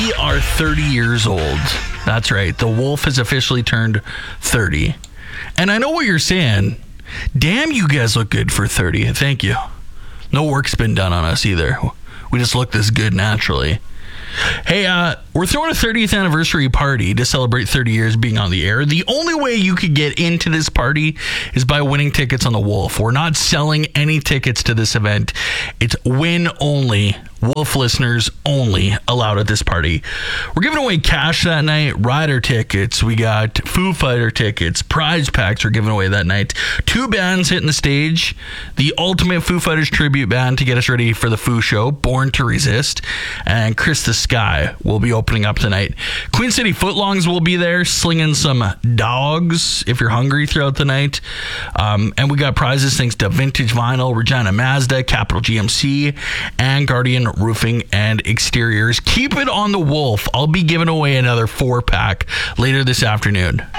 We are 30 years old. That's right. The Wolf has officially turned 30. And I know what you're saying. Damn, you guys look good for 30. Thank you. No work's been done on us either. We just look this good naturally. Hey, we're throwing a 30th anniversary party to celebrate 30 years being on the air. The only way you could get into this party is by winning tickets on the Wolf. We're not selling any tickets to this event. It's win only. Wolf listeners only allowed at this party. We're giving away cash that night, rider tickets. We got Foo Fighter tickets, prize packs are given away that night. 2 bands hitting the stage. The ultimate Foo Fighters tribute band to get us ready for the Foo show, Born to Resist, and Chris the Sky will be opening up tonight. Queen City Footlongs will be there slinging some dogs if you're hungry throughout the night. And we got prizes thanks to Vintage Vinyl, Regina Mazda, Capital GMC, and Guardian Roofing and Exteriors. Keep it on the Wolf. I'll be giving away another 4-pack later this afternoon.